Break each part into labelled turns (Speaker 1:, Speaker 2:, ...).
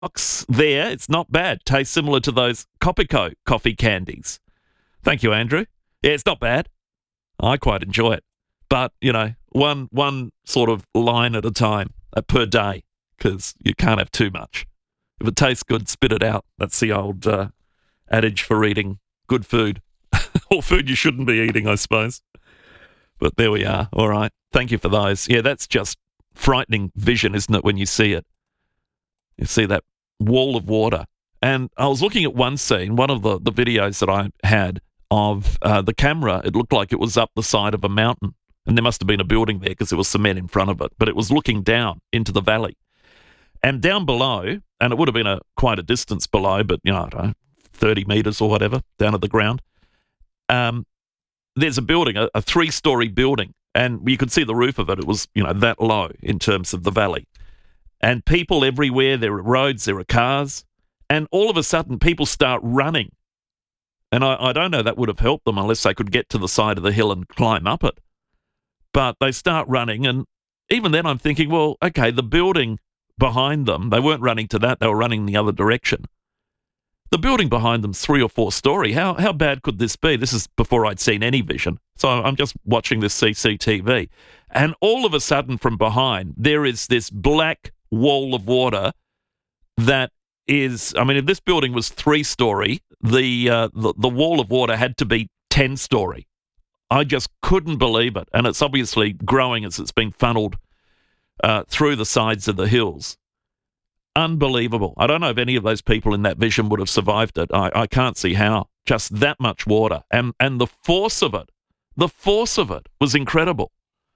Speaker 1: box there. It's not bad. Tastes similar to those Copico coffee candies. Thank you, Andrew. Yeah, it's not bad. I quite enjoy it. But, one sort of line at a time per day, because you can't have too much. If it tastes good, spit it out. That's the old adage for eating good food. Or food you shouldn't be eating, I suppose. But there we are. All right. Thank you for those. Yeah, that's just frightening vision, isn't it, when you see it? You see that wall of water. And I was looking at one scene, one of the videos that I had of the camera. It looked like it was up the side of a mountain. And there must have been a building there because there was cement in front of it. But it was looking down into the valley. And down below, and it would have been quite a distance below, but, I don't know, 30 metres or whatever, down at the ground. There's a building, a 3-story building, and you could see the roof of it. It was, that low in terms of the valley. And people everywhere, there are roads, there are cars, and all of a sudden people start running. And I don't know that would have helped them unless they could get to the side of the hill and climb up it. But they start running, and even then I'm thinking, well, okay, the building behind them, they weren't running to that, they were running the other direction. The building behind them's 3 or 4 story. How bad could this be? This is before I'd seen any vision. So I'm just watching this CCTV. And all of a sudden from behind, there is this black wall of water that is, if this building was 3-story, the wall of water had to be 10-story. I just couldn't believe it. And it's obviously growing as it's been funneled through the sides of the hills. Unbelievable. I don't know if any of those people in that vision would have survived it. I can't see how. Just that much water. And the force of it was incredible.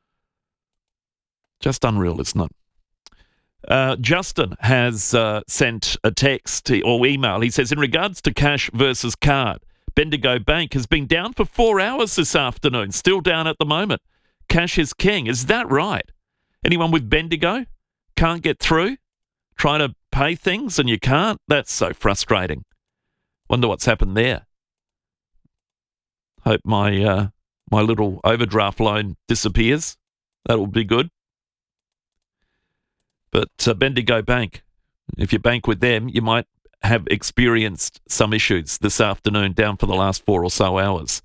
Speaker 1: Just unreal, isn't it? Justin has sent a text or email. He says, in regards to cash versus card, Bendigo Bank has been down for 4 hours this afternoon, still down at the moment. Cash is king. Is that right? Anyone with Bendigo can't get through? Trying to pay things and you can't? That's so frustrating. Wonder what's happened there. Hope my little overdraft loan disappears. That'll be good. But Bendigo Bank, if you bank with them, you might have experienced some issues this afternoon, down for the last 4 or so hours.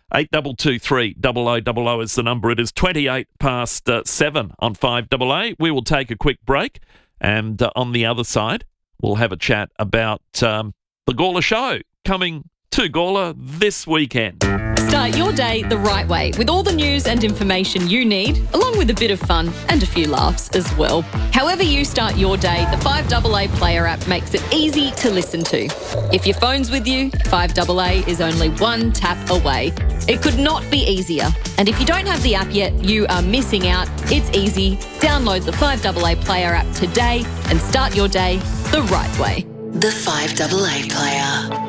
Speaker 1: 8223 0000 is the number. It is 28 past 7 on 5AA. We will take a quick break, and on the other side, we'll have a chat about the Gawler Show coming to Gawler this weekend.
Speaker 2: Start your day the right way with all the news and information you need, along with a bit of fun and a few laughs as well. However you start your day, the 5AA Player app makes it easy to listen to. If your phone's with you, 5AA is only one tap away. It could not be easier. And if you don't have the app yet, you are missing out. It's easy. Download the 5AA Player app today and start your day the right way.
Speaker 3: The 5AA Player.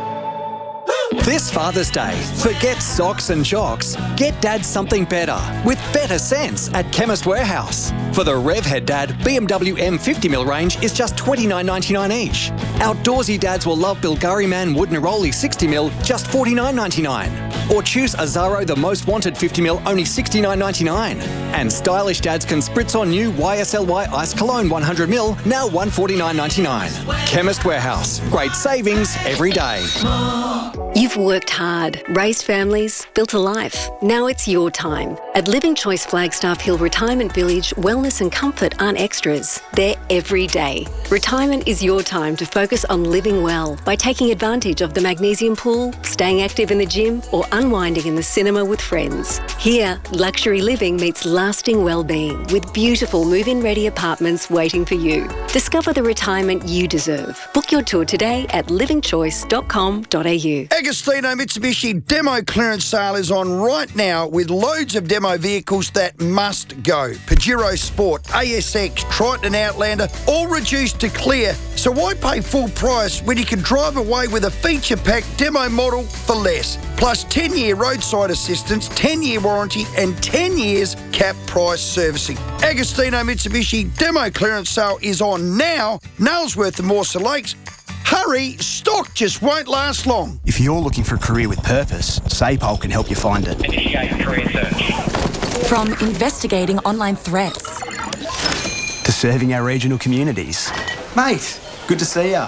Speaker 4: This Father's Day, forget socks and jocks. Get Dad something better with better sense at Chemist Warehouse. For the Revhead Dad, BMW M50mm range is just $29.99 each. Outdoorsy dads will love Bilgari Man Wood Neroli 60mm, just $49.99. Or choose Azaro The Most Wanted 50mm, only $69.99. And stylish dads can spritz on new YSLY Ice Cologne 100ml, now $149.99. Chemist Warehouse, great savings every day.
Speaker 5: You've worked hard, raised families, built a life. Now it's your time. At Living Choice Flagstaff Hill Retirement Village, wellness and comfort aren't extras. They're every day. Retirement is your time to focus on living well by taking advantage of the magnesium pool, staying active in the gym, or unwinding in the cinema with friends. Here, luxury living meets lasting well-being with beautiful move-in ready apartments waiting for you. Discover the retirement you deserve. Book your tour today at livingchoice.com.au.
Speaker 6: Agostino Mitsubishi demo clearance sale is on right now with loads of demo vehicles that must go. Pajero Sport, ASX, Triton Outlander, all reduced to clear. So why pay full price when you can drive away with a feature-packed demo model for less? Plus 10-year roadside assistance, 10-year warranty and 10 years cap price servicing. Agostino Mitsubishi demo clearance sale is on now. Nailsworth and Morsa Lakes. Hurry, stock just won't last long.
Speaker 7: If you're looking for a career with purpose, SAPOL can help you find it.
Speaker 8: Initiate career search.
Speaker 9: From investigating online threats
Speaker 7: to serving our regional communities.
Speaker 10: Mate,
Speaker 7: Good to see ya.